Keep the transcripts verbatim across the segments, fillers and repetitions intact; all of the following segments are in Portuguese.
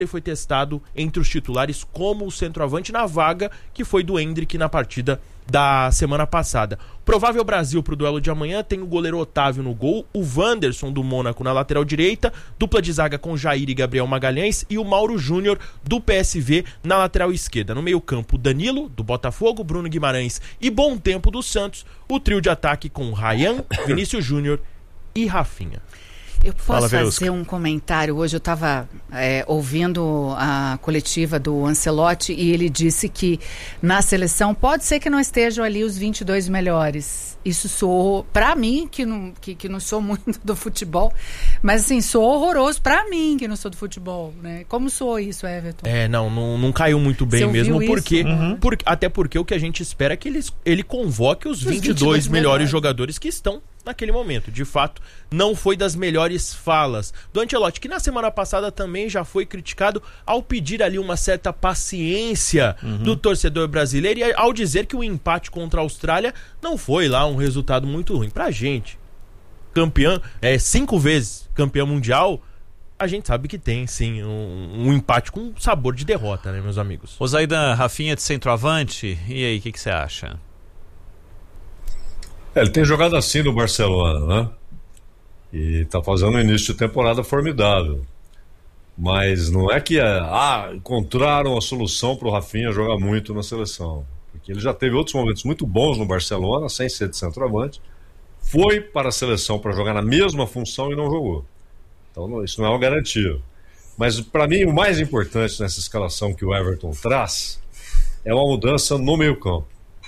ele foi testado entre os titulares como o centroavante na vaga que foi do Endrick na partida da semana passada. Provável Brasil para o duelo de amanhã tem o goleiro Otávio no gol, o Wanderson do Mônaco na lateral direita, dupla de zaga com Jair e Gabriel Magalhães e o Mauro Júnior do P S V na lateral esquerda. No meio campo, Danilo do Botafogo, Bruno Guimarães e Bom Tempo do Santos, o trio de ataque com Ryan, Vinícius Júnior e Rafinha. Eu posso Fala, fazer Verusca. um comentário? Hoje eu estava é, ouvindo a coletiva do Ancelotti e ele disse que na seleção pode ser que não estejam ali os vinte e dois melhores. Isso soou, para mim, que não, que, que não sou muito do futebol, mas assim, soou horroroso para mim, que não sou do futebol, né? Como soou isso, Everton? É, não, não, não caiu muito bem Você mesmo, ouviu porque, isso? Uhum. por, até porque o que a gente espera é que ele, ele convoque os, Os vinte e dois vinte e dois melhores melhores. jogadores que estão naquele momento. De fato, não foi das melhores falas do Ancelotti, que na semana passada também já foi criticado ao pedir ali uma certa paciência Uhum. do torcedor brasileiro e ao dizer que o empate contra a Austrália não foi lá um resultado muito ruim pra gente. Campeão, é, cinco vezes campeão mundial, a gente sabe que tem sim um, um empate com sabor de derrota, né, meus amigos? Ô Zaidan, Rafinha de centroavante, e aí, o que você acha? É, ele tem jogado assim no Barcelona, né? E tá fazendo um início de temporada formidável. Mas não é que é, ah, encontraram a solução para o Rafinha jogar muito na seleção. Porque ele já teve outros momentos muito bons no Barcelona, sem ser de centroavante. Foi para a seleção para jogar na mesma função e não jogou. Então não, isso não é uma garantia. Mas para mim o mais importante nessa escalação que o Everton traz é uma mudança no meio-campo.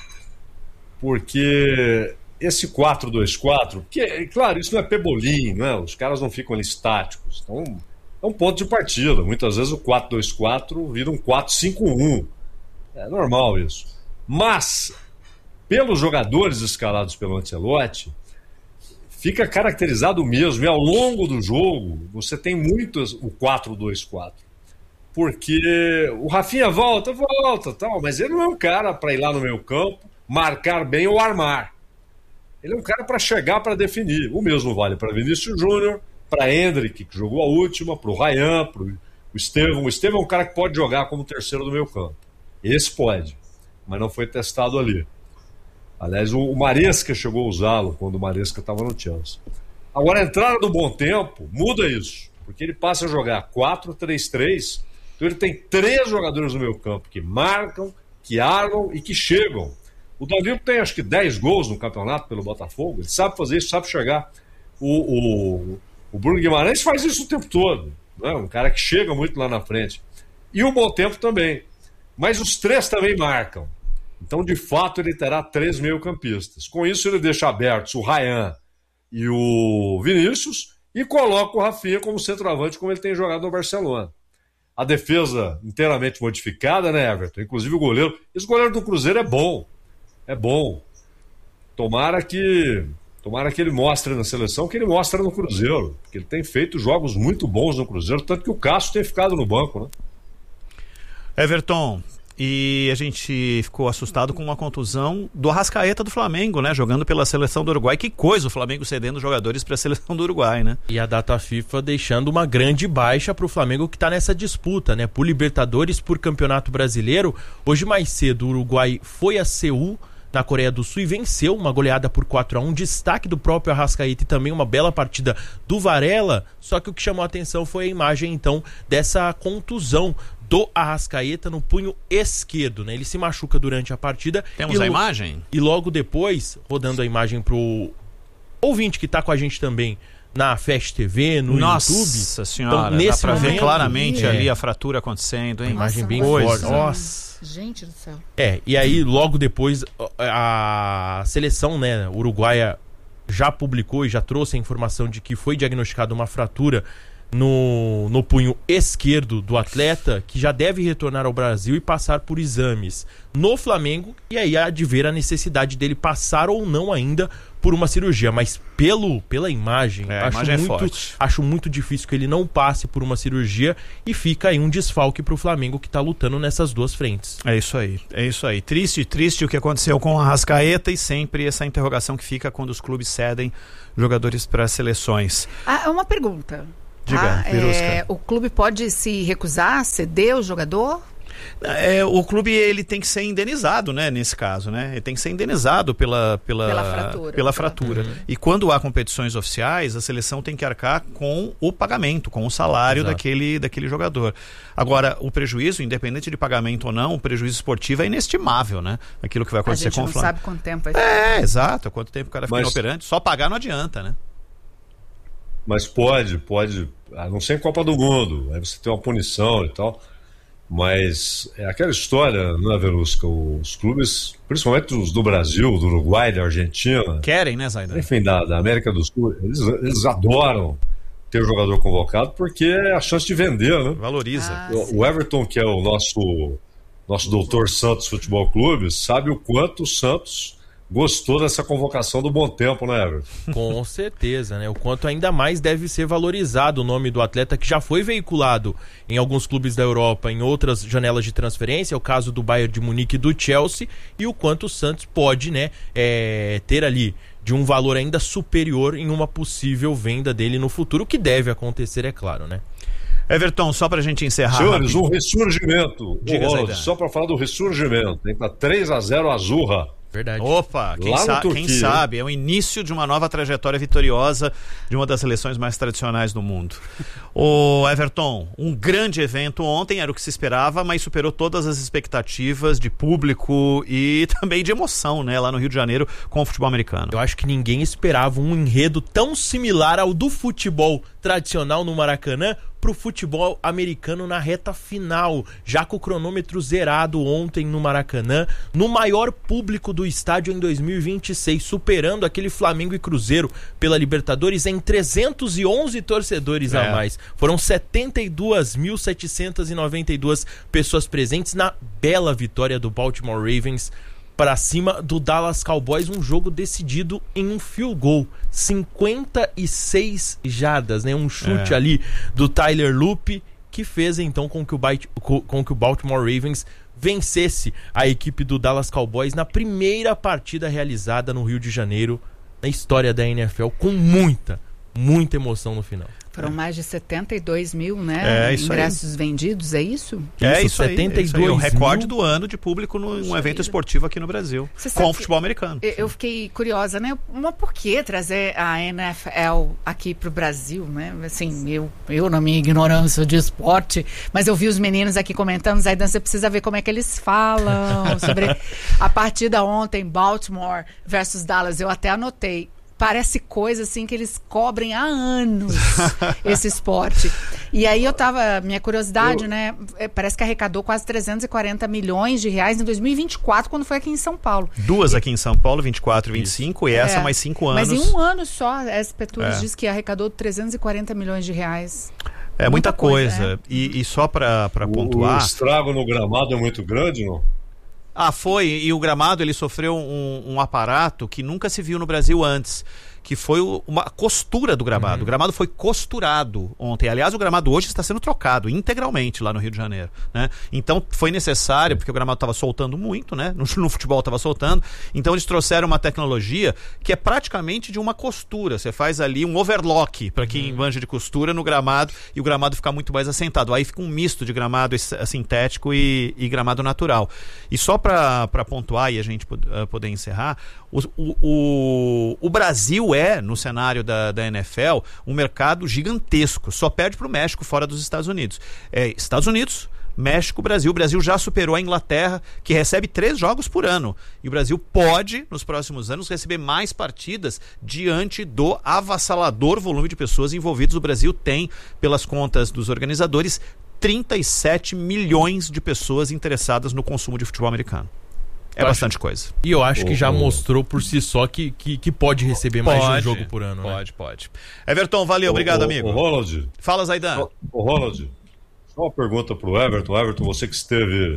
Porque esse quatro dois quatro, que é, claro, isso não é pebolim, né? Os caras não ficam ali estáticos. Então é um ponto de partida. Muitas vezes o quatro dois quatro vira um quatro cinco um. É normal isso. Mas, pelos jogadores escalados pelo Ancelotti, fica caracterizado mesmo. E ao longo do jogo, você tem muito o quatro dois quatro. Porque o Rafinha volta, volta, tal, mas ele não é um cara para ir lá no meio campo, marcar bem ou armar. Ele é um cara para chegar para definir. O mesmo vale para Vinícius Júnior, para Endrick, que jogou a última, para o Ryan, para o Estevão. O Estevão é um cara que pode jogar como terceiro do meio campo. Esse pode, mas não foi testado ali. Aliás, o Maresca chegou a usá-lo quando o Maresca estava no Chelsea. Agora, a entrada do Bom Tempo muda isso, porque ele passa a jogar quatro três três, então ele tem três jogadores no meio campo que marcam, que armam e que chegam. O Danilo tem acho que dez gols no campeonato pelo Botafogo, ele sabe fazer isso, sabe chegar. O, o, o Bruno Guimarães faz isso o tempo todo, né? Um cara que chega muito lá na frente. E o Bom Tempo também. Mas os três também marcam. Então, de fato, ele terá três meio-campistas. Com isso, ele deixa abertos o Ryan e o Vinícius e coloca o Rafinha como centroavante, como ele tem jogado no Barcelona. A defesa inteiramente modificada, né, Everton? Inclusive o goleiro. Esse goleiro do Cruzeiro é bom. É bom. Tomara que, tomara que ele mostre na seleção o que ele mostra no Cruzeiro. Porque ele tem feito jogos muito bons no Cruzeiro, tanto que o Cássio tem ficado no banco, né? Everton, e a gente ficou assustado com uma contusão do Arrascaeta do Flamengo, né? Jogando pela seleção do Uruguai. Que coisa o Flamengo cedendo jogadores para a seleção do Uruguai, né? E a data FIFA deixando uma grande baixa para o Flamengo que está nessa disputa, né? Por Libertadores, por Campeonato Brasileiro. Hoje mais cedo o Uruguai foi a Seul, na Coreia do Sul, e venceu uma goleada por quatro a um, destaque do próprio Arrascaeta e também uma bela partida do Varela, só que o que chamou a atenção foi a imagem então dessa contusão do Arrascaeta no punho esquerdo, né? Ele se machuca durante a partida. Temos e a lo- imagem? E logo depois, rodando a imagem pro ouvinte que tá com a gente também na Fast T V, no Nossa YouTube. senhora, Então, dá nesse pra ver momento, claramente é. ali a fratura acontecendo, hein? Uma imagem Nossa, bem coisa. forte. Nossa. Gente do céu. É, e aí logo depois a seleção, né, uruguaia já publicou e já trouxe a informação de que foi diagnosticada uma fratura no, no punho esquerdo do atleta, que já deve retornar ao Brasil e passar por exames no Flamengo, e aí há de ver a necessidade dele passar ou não ainda por uma cirurgia, mas pelo, pela imagem, É, a acho, imagem é muito, forte. acho muito difícil que ele não passe por uma cirurgia e fica aí um desfalque pro Flamengo que tá lutando nessas duas frentes. É isso aí, é isso aí. Triste, triste o que aconteceu com o Arrascaeta e sempre essa interrogação que fica quando os clubes cedem jogadores para seleções. Ah, uma pergunta. Diga, ah, é, o clube pode se recusar a ceder o jogador? É, o clube ele tem que ser indenizado, né, nesse caso, né? Ele tem que ser indenizado pela, pela, pela fratura. Pela fratura. Uhum. E quando há competições oficiais, a seleção tem que arcar com o pagamento, com o salário daquele, daquele jogador. Agora, o prejuízo, independente de pagamento ou não, o prejuízo esportivo é inestimável, né? Aquilo que vai acontecer com o Flamengo. A gente não sabe quanto tempo vai ficar. É, exato. Quanto tempo o cara fica Mas... inoperante. Só pagar não adianta, né? Mas pode, pode, a não ser em Copa do Mundo, aí você tem uma punição e tal, mas é aquela história, né, Verusca, os clubes, principalmente os do Brasil, do Uruguai, da Argentina, querem, né, Zaidan? Enfim, da, da América do Sul, eles, eles adoram ter o jogador convocado porque é a chance de vender, né? Valoriza. Ah, o, o Everton, que é o nosso, nosso doutor Santos Futebol Clube, sabe o quanto o Santos gostou dessa convocação do Bom Tempo, né, Everton? Com certeza, né? O quanto ainda mais deve ser valorizado o nome do atleta que já foi veiculado em alguns clubes da Europa, em outras janelas de transferência, é o caso do Bayern de Munique e do Chelsea, e o quanto o Santos pode, né, é, ter ali de um valor ainda superior em uma possível venda dele no futuro, o que deve acontecer, é claro, né? Everton, só pra gente encerrar. Senhores, rápido. um ressurgimento. Diga, oh, só pra falar do ressurgimento. Tem tá três a zero Azurra. Verdade. Opa, quem, sa quem sabe, é o início de uma nova trajetória vitoriosa de uma das seleções mais tradicionais do mundo. O Everton, um grande evento ontem, era o que se esperava, mas superou todas as expectativas de público e também de emoção, né, lá no Rio de Janeiro com o futebol americano. Eu acho que ninguém esperava um enredo tão similar ao do futebol tradicional no Maracanã pro futebol americano na reta final, já com o cronômetro zerado ontem no Maracanã, no maior público do estádio em dois mil e vinte e seis, superando aquele Flamengo e Cruzeiro pela Libertadores em trezentos e onze torcedores é. a mais. Foram setenta e duas mil setecentas e noventa e duas pessoas presentes na bela vitória do Baltimore Ravens para cima do Dallas Cowboys, um jogo decidido em um field goal, cinquenta e seis jardas, né? Um chute é. ali do Tyler Loop, que fez então com que, o com que o Baltimore Ravens vencesse a equipe do Dallas Cowboys na primeira partida realizada no Rio de Janeiro na história da N F L, com muita, muita emoção no final. Foram mais de setenta e dois mil, né? É, isso ingressos aí. vendidos, é isso? É isso, setenta e dois aí, é isso aí. O recorde mil... do ano de público num evento esportivo aqui no Brasil, Você com o futebol americano. Eu, eu fiquei curiosa, né? Mas por que trazer a N F L aqui pro Brasil, né? Assim, eu, eu na minha ignorância de esporte, mas eu vi os meninos aqui comentando, Zaidan, você precisa ver como é que eles falam sobre a partida ontem, Baltimore versus Dallas. Eu até anotei. Parece coisa assim que eles cobrem há anos esse esporte. E aí eu tava, minha curiosidade, eu... né? Parece que arrecadou quase trezentos e quarenta milhões de reais em dois mil e vinte e quatro, quando foi aqui em São Paulo. Duas aqui em São Paulo, vinte e quatro e vinte e cinco, e essa é, mais cinco anos. Mas em um ano só, a S P Tours é. diz que arrecadou trezentos e quarenta milhões de reais. É muita, muita coisa. coisa. É. E, e só para pontuar... O estrago no gramado é muito grande, não? Ah, foi. E o gramado, ele sofreu um, um aparato que nunca se viu no Brasil antes, que foi o, uma costura do gramado. Uhum. O gramado foi costurado ontem. Aliás, o gramado hoje está sendo trocado integralmente lá no Rio de Janeiro, né? Então foi necessário, porque o gramado estava soltando muito, né? No, no futebol estava soltando. Então eles trouxeram uma tecnologia que é praticamente de uma costura. Você faz ali um overlock, para quem uhum. manja de costura, no gramado, e o gramado fica muito mais assentado. Aí fica um misto de gramado sintético e, e gramado natural. E só para pontuar e a gente uh, poder encerrar, o, o, o, o Brasil é, no cenário da, da N F L, um mercado gigantesco. Só perde para o México fora dos Estados Unidos. É, Estados Unidos, México, Brasil. O Brasil já superou a Inglaterra, que recebe três jogos por ano. E o Brasil pode, nos próximos anos, receber mais partidas diante do avassalador volume de pessoas envolvidas. O Brasil tem, pelas contas dos organizadores, trinta e sete milhões de pessoas interessadas no consumo de futebol americano. É eu bastante acho, coisa. E eu acho que já oh, mostrou por si só que, que, que pode receber pode, mais de um jogo por ano. Pode, né? pode. Everton, valeu, oh, obrigado, oh, amigo. Ô, oh, Ronald. Fala, Zaidan. Ô, oh, Ronald, só uma pergunta pro Everton. Everton, você que esteve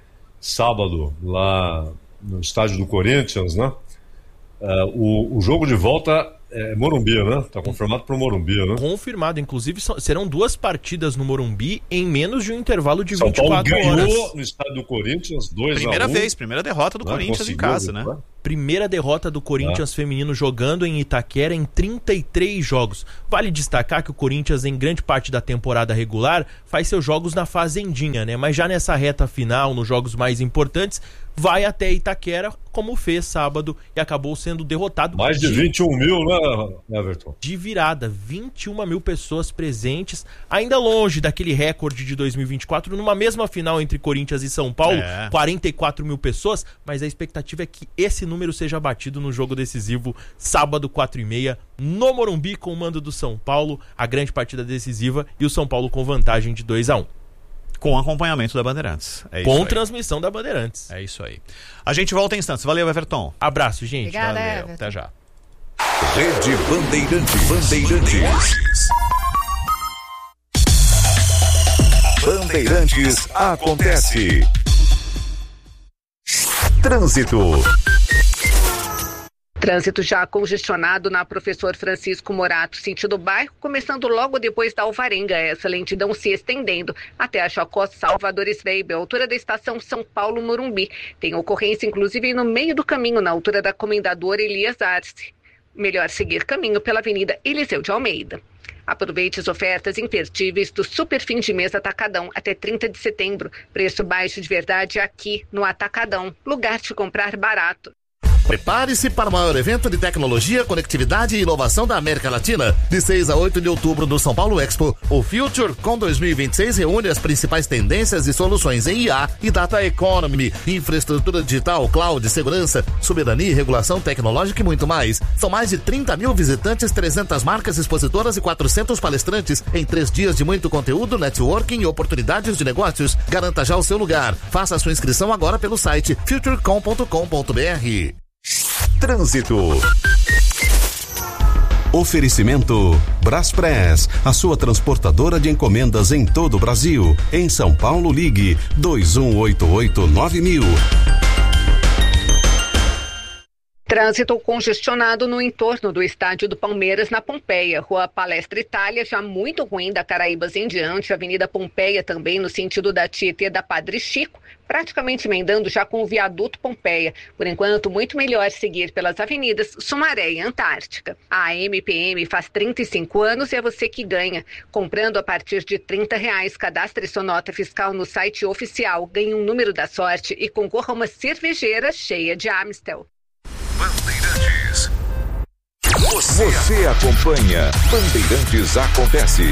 sábado lá no estádio do Corinthians, né? Uh, o, o jogo de volta é Morumbi, né? Tá confirmado pro Morumbi, né? Confirmado. Inclusive, são, serão duas partidas no Morumbi em menos de um intervalo de São vinte e quatro Paulo horas. ganhou no estádio do Corinthians, dois a um. Primeira vez, primeira derrota do Corinthians em casa, né? Primeira derrota do Corinthians ah. feminino jogando em Itaquera em trinta e três jogos. Vale destacar que o Corinthians, em grande parte da temporada regular, faz seus jogos na Fazendinha, né? Mas já nessa reta final, nos jogos mais importantes, vai até Itaquera, como fez sábado, e acabou sendo derrotado. Mais de, de vinte e um mil, né, Everton? De virada, vinte e uma mil pessoas presentes, ainda longe daquele recorde de dois mil e vinte e quatro, numa mesma final entre Corinthians e São Paulo, é. quarenta e quatro mil pessoas, mas a expectativa é que esse número seja batido no jogo decisivo, sábado, quatro e meia, no Morumbi, com o mando do São Paulo, a grande partida decisiva, e o São Paulo com vantagem de dois a um. Com acompanhamento da Bandeirantes. É com transmissão da Bandeirantes. É isso aí. A gente volta em instantes. Valeu, Everton. Abraço, gente. Obrigada, Valeu. Everton. Até já. Rede Bandeirantes. Bandeirantes. Bandeirantes acontece. Trânsito. Trânsito já congestionado na Professor Francisco Morato, sentido bairro, começando logo depois da Alvarenga, essa lentidão se estendendo até a Chocó Salvador Sveibel, altura da estação São Paulo Morumbi. Tem ocorrência inclusive no meio do caminho, na altura da Comendador Elias Arce. Melhor seguir caminho pela Avenida Eliseu de Almeida. Aproveite as ofertas imperdíveis do Super Fim de Mês Atacadão até trinta de setembro. Preço baixo de verdade aqui no Atacadão, lugar de comprar barato. Prepare-se para o maior evento de tecnologia, conectividade e inovação da América Latina. De seis a oito de outubro no São Paulo Expo, o FutureCon dois mil e vinte e seis reúne as principais tendências e soluções em I A e Data Economy, infraestrutura digital, cloud, segurança, soberania e regulação tecnológica e muito mais. São mais de trinta mil visitantes, trezentas marcas expositoras e quatrocentos palestrantes em três dias de muito conteúdo, networking e oportunidades de negócios. Garanta já o seu lugar. Faça a sua inscrição agora pelo site futurecom ponto com ponto b r. Trânsito. Oferecimento Braspress, a sua transportadora de encomendas em todo o Brasil. Em São Paulo, ligue dois um oito oito nove mil. Trânsito congestionado no entorno do estádio do Palmeiras, na Pompeia. Rua Palestra Itália, já muito ruim da Caraíbas em diante. Avenida Pompeia também no sentido da Tietê da Padre Chico, praticamente emendando já com o viaduto Pompeia. Por enquanto, muito melhor seguir pelas avenidas Sumaré e Antártica. A M P M faz trinta e cinco anos e é você que ganha. Comprando a partir de trinta reais, cadastre sua nota fiscal no site oficial, ganhe um número da sorte e concorra a uma cervejeira cheia de Amstel. Bandeirantes. Você, Você acompanha Bandeirantes Acontece.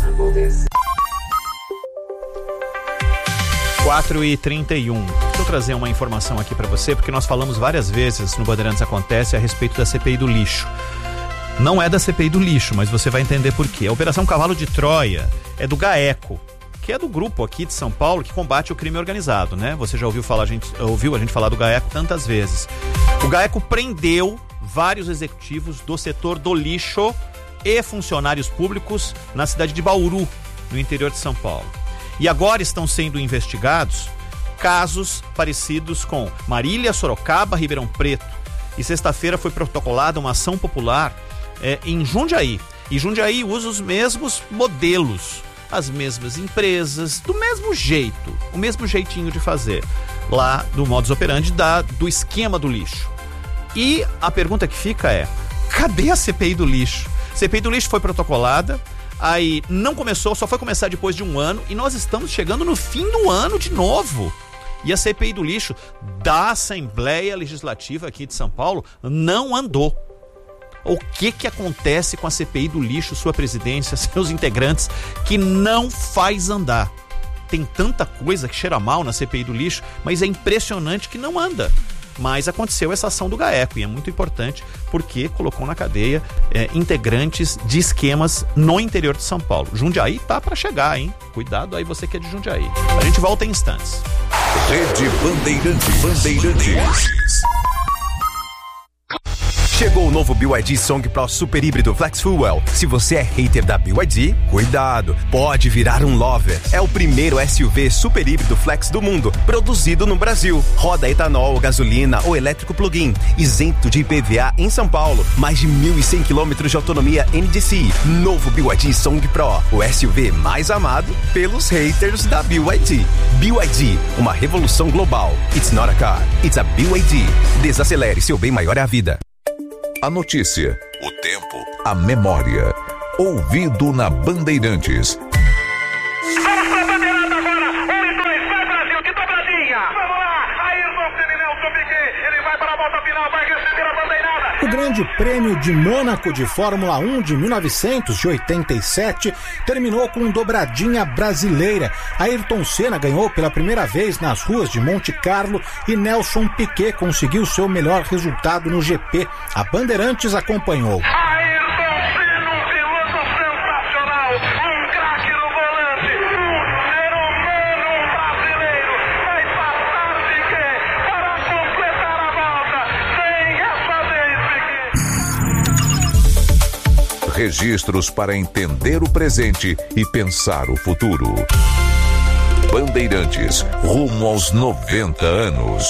quatro e trinta e um. Deixa eu trazer uma informação aqui para você, porque nós falamos várias vezes no Bandeirantes Acontece a respeito da C P I do lixo. Não é da C P I do lixo, mas você vai entender por quê. A Operação Cavalo de Troia é do GAECO, que é do grupo aqui de São Paulo que combate o crime organizado, né? Você já ouviu falar, a gente, ouviu a gente falar do GAECO tantas vezes. O GAECO prendeu vários executivos do setor do lixo e funcionários públicos na cidade de Bauru, no interior de São Paulo. E agora estão sendo investigados casos parecidos com Marília, Sorocaba, Ribeirão Preto. E sexta-feira foi protocolada uma ação popular é, em Jundiaí. E Jundiaí usa os mesmos modelos, as mesmas empresas, do mesmo jeito, o mesmo jeitinho de fazer, lá do modus operandi da, do esquema do lixo. E a pergunta que fica é, cadê a C P I do lixo? A C P I do lixo foi protocolada, aí não começou, só foi começar depois de um ano, e nós estamos chegando no fim do ano de novo. E a C P I do lixo da Assembleia Legislativa aqui de São Paulo não andou. O que que acontece com a C P I do lixo, sua presidência, seus integrantes, que não faz andar? Tem tanta coisa que cheira mal na C P I do lixo, mas é impressionante que não anda. Mas aconteceu essa ação do GAECO e é muito importante porque colocou na cadeia é, integrantes de esquemas no interior de São Paulo. Jundiaí tá para chegar, hein? Cuidado aí você que é de Jundiaí. A gente volta em instantes. Rede Bandeirantes. Bandeirantes. Chegou o novo B Y D Song Pro Super Híbrido Flex Fuel. Se você é hater da B Y D, cuidado, pode virar um lover. É o primeiro S U V super híbrido flex do mundo, produzido no Brasil. Roda etanol, gasolina ou elétrico plug-in, isento de I P V A em São Paulo. Mais de mil e cem quilômetros de autonomia N D C I. Novo B Y D Song Pro, o S U V mais amado pelos haters da B Y D. B Y D, uma revolução global. It's not a car, it's a B Y D. Desacelere, seu bem maior é a vida. A notícia, o tempo, a memória. Ouvido na Bandeirantes. Vamos pra bandeirada agora. Um e dois, vai Brasil, de dobradinha. Vamos lá, Ayrton Senna, Piquet. Ele vai para a volta final, vai receber a bandeirada. O Grande Prêmio de Mônaco de Fórmula um de mil novecentos e oitenta e sete terminou com dobradinha brasileira. Ayrton Senna ganhou pela primeira vez nas ruas de Monte Carlo e Nelson Piquet conseguiu seu melhor resultado no G P. A Bandeirantes acompanhou. Registros para entender o presente e pensar o futuro. Bandeirantes, rumo aos noventa anos.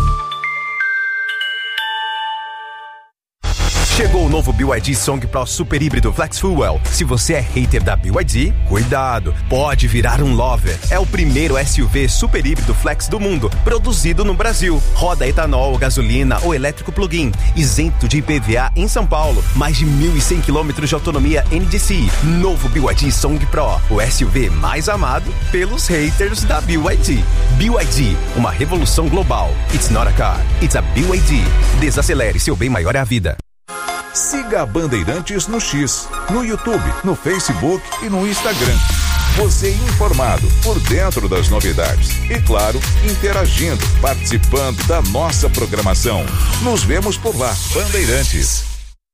Chegou o novo B Y D Song Pro Super Híbrido Flex Fuel. Se você é hater da B Y D, cuidado, pode virar um lover. É o primeiro S U V super híbrido flex do mundo, produzido no Brasil. Roda etanol, gasolina ou elétrico plug-in, isento de I P V A em São Paulo. Mais de mil e cem quilômetros de autonomia N D C I. Novo B Y D Song Pro, o S U V mais amado pelos haters da B Y D. B Y D, uma revolução global. It's not a car, it's a B Y D. Desacelere, seu bem maior é a vida. Siga a Bandeirantes no X, no YouTube, no Facebook e no Instagram. Você informado, por dentro das novidades. E claro, interagindo, participando da nossa programação. Nos vemos por lá, Bandeirantes.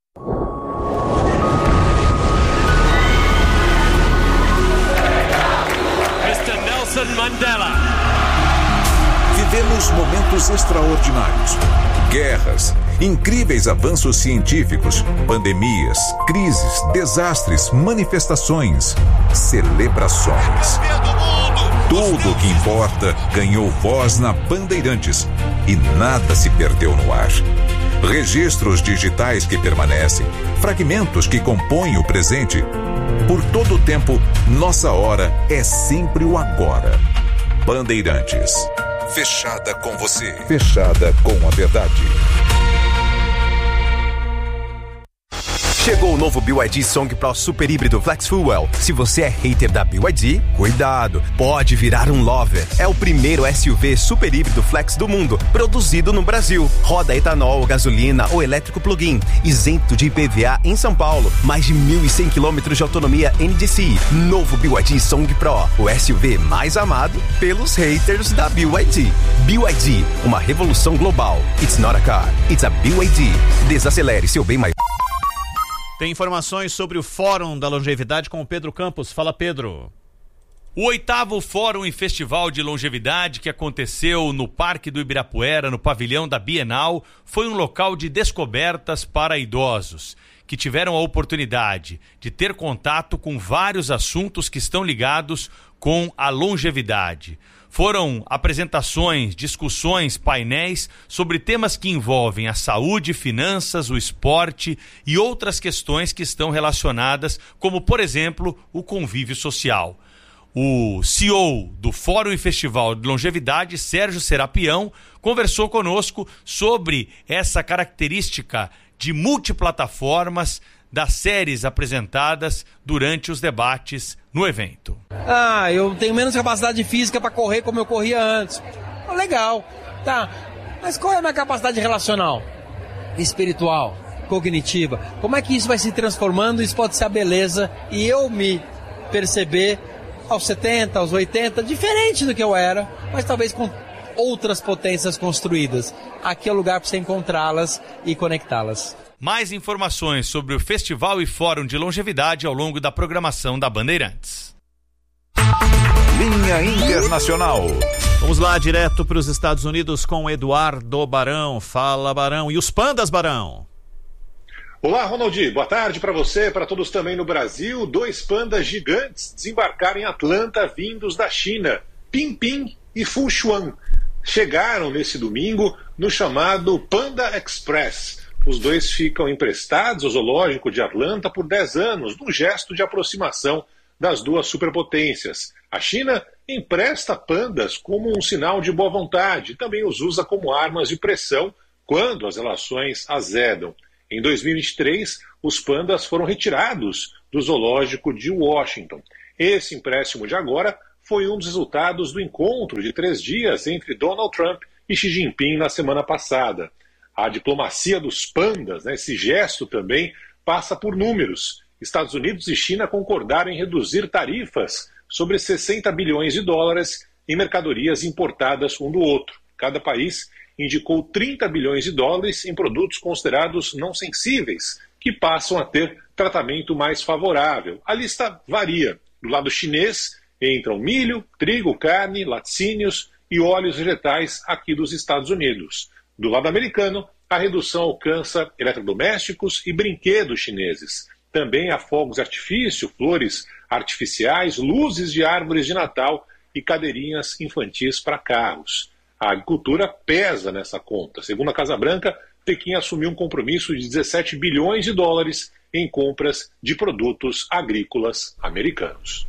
mister Nelson Mandela. Vivemos momentos extraordinários. Guerras, incríveis avanços científicos, pandemias, crises, desastres, manifestações, celebrações. Tudo o que importa ganhou voz na Bandeirantes e nada se perdeu no ar. Registros digitais que permanecem, fragmentos que compõem o presente. Por todo o tempo, nossa hora é sempre o agora. Bandeirantes. Fechada com você. Fechada com a verdade. Chegou o novo B Y D Song Pro Super Híbrido Flex Fuel. Se você é hater da B Y D, cuidado, pode virar um lover. É o primeiro S U V super híbrido flex do mundo, produzido no Brasil. Roda etanol, gasolina ou elétrico plug-in, isento de I P V A em São Paulo. Mais de mil e cem quilômetros de autonomia N D C I. Novo B Y D Song Pro, o S U V mais amado pelos haters da B Y D. B Y D, uma revolução global. It's not a car, it's a B Y D. Desacelere, seu bem maior. Tem informações sobre o Fórum da Longevidade com o Pedro Campos. Fala, Pedro. O oitavo Fórum e Festival de Longevidade, que aconteceu no Parque do Ibirapuera, no pavilhão da Bienal, foi um local de descobertas para idosos, que tiveram a oportunidade de ter contato com vários assuntos que estão ligados com a longevidade. Foram apresentações, discussões, painéis sobre temas que envolvem a saúde, finanças, o esporte e outras questões que estão relacionadas, como, por exemplo, o convívio social. O C E O do Fórum e Festival de Longevidade, Sérgio Serapião, conversou conosco sobre essa característica de multiplataformas das séries apresentadas durante os debates no evento. Ah, eu tenho menos capacidade física para correr como eu corria antes. Oh, legal, tá. Mas qual é a minha capacidade relacional, espiritual, cognitiva? Como é que isso vai se transformando? Isso pode ser a beleza e eu me perceber aos setenta, aos oitenta, diferente do que eu era, mas talvez com outras potências construídas. Aqui é o lugar para você encontrá-las e conectá-las. Mais informações sobre o Festival e Fórum de Longevidade ao longo da programação da Bandeirantes. Linha Internacional. Vamos lá, direto para os Estados Unidos com Eduardo Barão. Fala, Barão. E os pandas, Barão? Olá, Ronaldi. Boa tarde para você, para todos também no Brasil. Dois pandas gigantes desembarcaram em Atlanta, vindos da China. Pin Pin e Fu Xuan chegaram nesse domingo no chamado Panda Express. Os dois ficam emprestados ao zoológico de Atlanta por dez anos, num gesto de aproximação das duas superpotências. A China empresta pandas como um sinal de boa vontade e também os usa como armas de pressão quando as relações azedam. Em dois mil e vinte e três, os pandas foram retirados do zoológico de Washington. Esse empréstimo de agora foi um dos resultados do encontro de três dias entre Donald Trump e Xi Jinping na semana passada. A diplomacia dos pandas, né, esse gesto também, passa por números. Estados Unidos e China concordaram em reduzir tarifas sobre sessenta bilhões de dólares em mercadorias importadas um do outro. Cada país indicou trinta bilhões de dólares em produtos considerados não sensíveis, que passam a ter tratamento mais favorável. A lista varia. Do lado chinês entram milho, trigo, carne, laticínios e óleos vegetais aqui dos Estados Unidos. Do lado americano, a redução alcança eletrodomésticos e brinquedos chineses. Também há fogos de artifício, flores artificiais, luzes de árvores de Natal e cadeirinhas infantis para carros. A agricultura pesa nessa conta. Segundo a Casa Branca, Pequim assumiu um compromisso de dezessete bilhões de dólares em compras de produtos agrícolas americanos.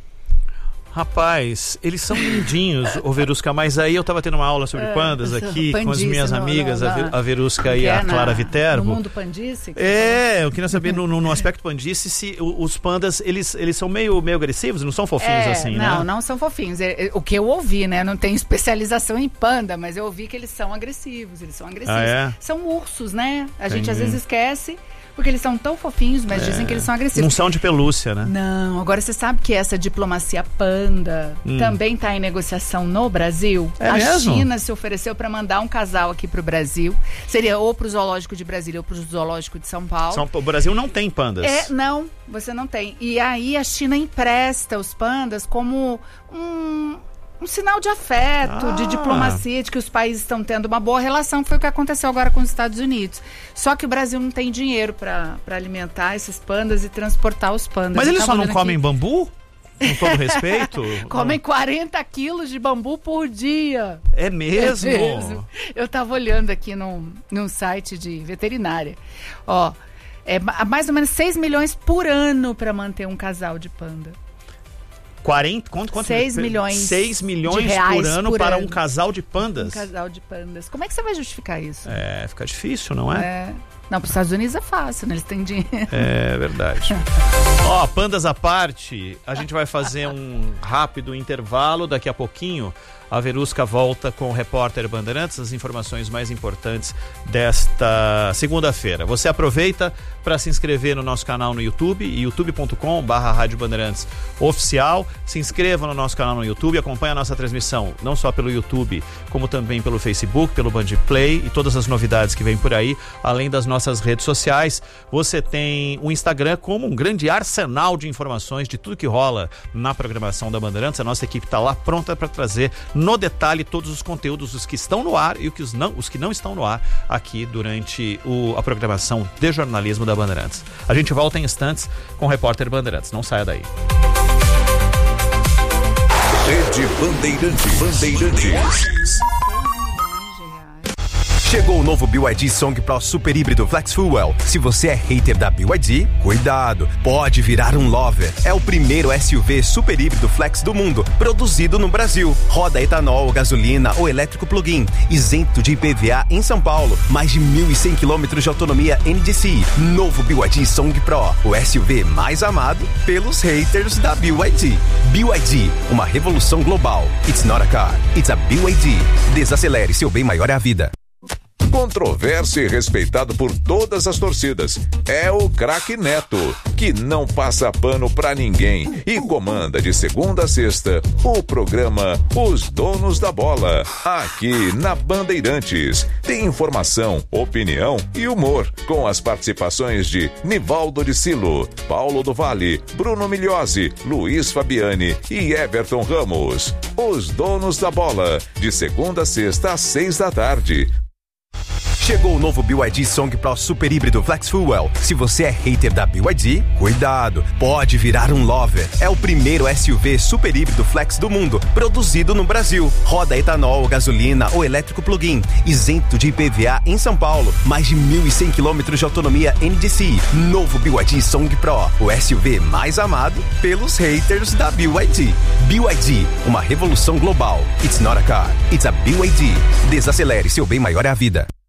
Rapaz, eles são lindinhos, o Verusca, mas aí eu tava tendo uma aula sobre pandas aqui com as minhas amigas, no, no, a Verusca e a Clara Viterbo. No mundo pandice? É, eu queria saber no, no, no aspecto pandice se os pandas, eles, eles são meio, meio agressivos, não são fofinhos é, assim, não, né? Não, não são fofinhos. O que eu ouvi, né? Não tenho especialização em panda, mas eu ouvi que eles são agressivos, eles são agressivos. Ah, é? São ursos, né? A Entendi. gente às vezes esquece... Porque eles são tão fofinhos, mas é. dizem que eles são agressivos. Não são de pelúcia, né? Não, agora você sabe que essa diplomacia panda hum. também está em negociação no Brasil? É a mesmo? China se ofereceu para mandar um casal aqui para o Brasil. Seria ou para o zoológico de Brasília ou para o zoológico de São Paulo. São, o Brasil não tem pandas. É, não, você não tem. E aí a China empresta os pandas como um... um sinal de afeto, ah. de diplomacia, de que os países estão tendo uma boa relação, que foi o que aconteceu agora com os Estados Unidos. Só que o Brasil não tem dinheiro para alimentar esses pandas e transportar os pandas. Mas eles só não comem aqui... bambu? Com todo respeito? Comem quarenta quilos de bambu por dia. É mesmo? É mesmo. Eu estava olhando aqui num, num site de veterinária. Ó, é mais ou menos seis milhões por ano para manter um casal de panda. quarenta, quanto, quanto? seis milhões. seis milhões de reais por ano por para ano. Um casal de pandas? Um casal de pandas. Como é que você vai justificar isso? É, fica difícil, não é? É. Não, para os Estados Unidos é fácil, né? Eles têm dinheiro. É verdade. Ó, pandas à parte, a gente vai fazer um rápido intervalo. Daqui a pouquinho a Verusca volta com o repórter Bandeirantes, as informações mais importantes desta segunda-feira. Você aproveita para se inscrever no nosso canal no YouTube, youtube ponto com barra Rádio Bandeirantes Oficial. Se inscreva no nosso canal no YouTube, acompanhe a nossa transmissão, não só pelo YouTube, como também pelo Facebook, pelo Band Play e todas as novidades que vêm por aí, além das nossas redes sociais. Você tem o Instagram como um grande arsenal de informações de tudo que rola na programação da Bandeirantes. A nossa equipe está lá pronta para trazer no detalhe todos os conteúdos, os que estão no ar e os que, os não, os que não estão no ar aqui durante o, a programação de jornalismo da Bandeirantes. A gente volta em instantes com o repórter Bandeirantes. Não saia daí. Rede Bandeirantes. Bandeirantes. Chegou o novo B Y D Song Pro Super Híbrido Flex Fuel. Se você é hater da B Y D, cuidado, pode virar um lover. É o primeiro S U V super híbrido flex do mundo, produzido no Brasil. Roda etanol, gasolina ou elétrico plug-in, isento de I P V A em São Paulo. Mais de mil e cem quilômetros de autonomia N D C. Novo B Y D Song Pro, o S U V mais amado pelos haters da B Y D. B Y D, uma revolução global. It's not a car, it's a B Y D. Desacelere, seu bem maior é a vida. Controverso e respeitado por todas as torcidas. É o craque Neto, que não passa pano pra ninguém e comanda de segunda a sexta o programa Os Donos da Bola, aqui na Bandeirantes. Tem informação, opinião e humor, com as participações de Nivaldo de Silo, Paulo do Vale, Bruno Migliosi, Luiz Fabiani e Everton Ramos. Os Donos da Bola, de segunda a sexta às seis da tarde. Chegou o novo B Y D Song Pro Super Híbrido Flex Fuel. Se você é hater da B Y D, cuidado, pode virar um lover. É o primeiro S U V super híbrido flex do mundo, produzido no Brasil. Roda etanol, gasolina ou elétrico plug-in, isento de I P V A em São Paulo. Mais de mil e cem quilômetros de autonomia N D C I. Novo B Y D Song Pro, o S U V mais amado pelos haters da B Y D. B Y D, uma revolução global. It's not a car, it's a B Y D. Desacelere, seu bem maior é a vida.